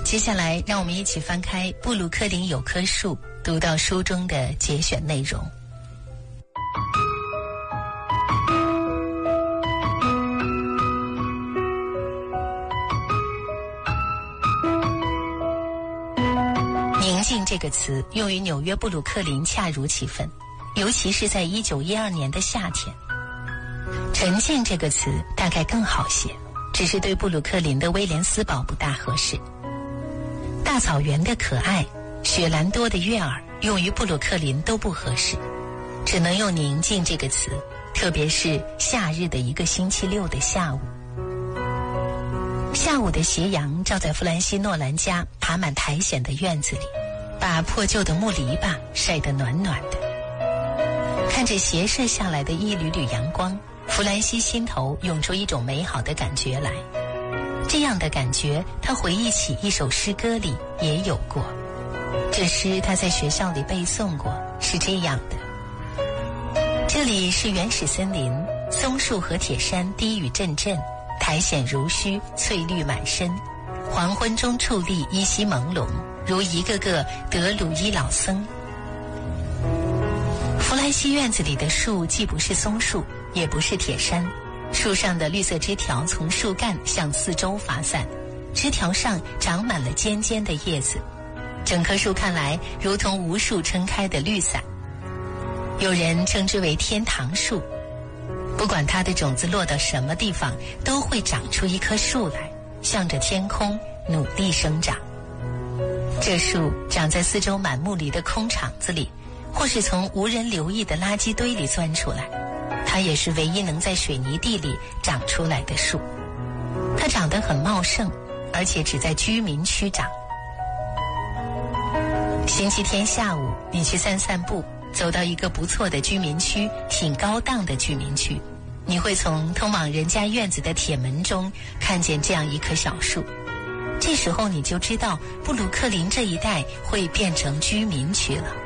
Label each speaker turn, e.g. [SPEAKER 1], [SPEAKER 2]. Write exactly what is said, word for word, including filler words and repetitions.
[SPEAKER 1] 接下来让我们一起翻开布鲁克林有棵树，读到书中的节选内容。宁静这个词用于纽约布鲁克林恰如其分，尤其是在一九一二年的夏天。沉静这个词大概更好些，只是对布鲁克林的威廉斯堡不大合适。大草原的可爱，雪兰多的悦耳，用于布鲁克林都不合适，只能用宁静这个词，特别是夏日的一个星期六的下午。下午的斜阳照在弗兰西诺兰家爬满苔藓的院子里，把破旧的木篱笆晒得暖暖的。看着斜射下来的一缕缕阳光，弗兰西心头涌出一种美好的感觉来。这样的感觉，他回忆起一首诗歌里也有过。这诗他在学校里背诵过，是这样的：这里是原始森林，松树和铁杉低语阵阵，苔藓如须，翠绿满身。黄昏中矗立，依稀朦胧，如一个个德鲁伊老僧。弗兰西院子里的树既不是松树，也不是铁杉，树上的绿色枝条从树干向四周发散，枝条上长满了尖尖的叶子，整棵树看来如同无数撑开的绿伞。有人称之为天堂树，不管它的种子落到什么地方，都会长出一棵树来，向着天空努力生长。这树长在四周满目里的空场子里，或是从无人留意的垃圾堆里钻出来。它也是唯一能在水泥地里长出来的树。它长得很茂盛，而且只在居民区长。星期天下午，你去散散步，走到一个不错的居民区，挺高档的居民区，你会从通往人家院子的铁门中看见这样一棵小树。这时候你就知道布鲁克林这一带会变成居民区了。